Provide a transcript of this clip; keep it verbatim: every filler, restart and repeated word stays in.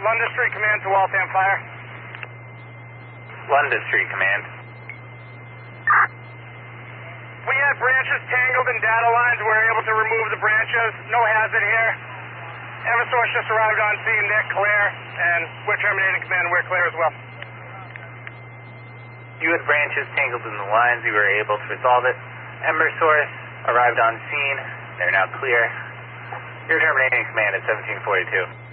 London Street Command to Waltham Fire. London Street Command. We had branches tangled in data lines. We were able to remove the branches. No hazard here. Eversource just arrived on scene. They're clear, and we're terminating command. We're clear as well. You had branches tangled in the lines. You were able to resolve it. Eversource arrived on scene. They're now clear. You're terminating command at seventeen forty-two.